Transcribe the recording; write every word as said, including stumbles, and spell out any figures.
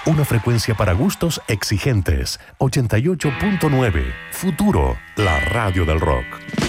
Una frecuencia para gustos exigentes. ochenta y ocho punto nueve. Futuro, la radio del rock.